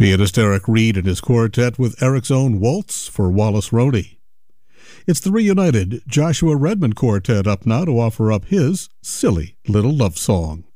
Pianist Eric Reed and his quartet with Eric's own Waltz for Wallace Roney. It's the reunited Joshua Redman Quartet up now to offer up his Silly Little Love Song.